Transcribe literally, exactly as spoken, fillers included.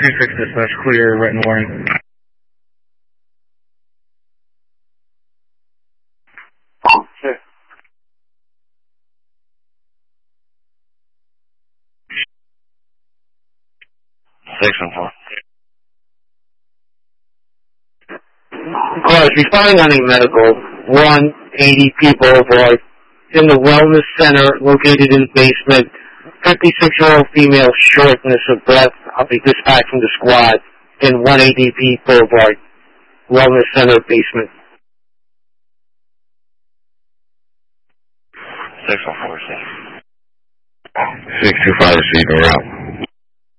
three six dispatch, clear, written warning. Sure. six one four. Cause responding on a medical, one eighty people Boulevard, in the wellness center located in the basement, fifty-six-year-old female, shortness of breath. I'll be dispatching the squad in one eighty P Boulevard, wellness center basement. six one four, six. six two five, receiver out.